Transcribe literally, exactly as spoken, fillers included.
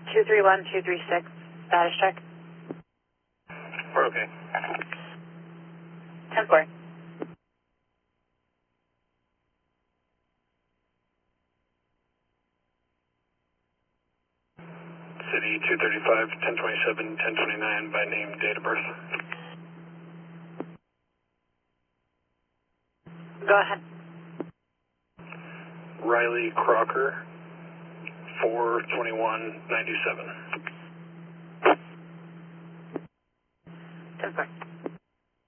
two three one, two three six, status check. We're okay. ten four. City two thirty-five, ten twenty-seven, ten twenty-nine by name, date of birth. Go ahead. Riley Crocker, four twenty-one ninety-seven. ten four.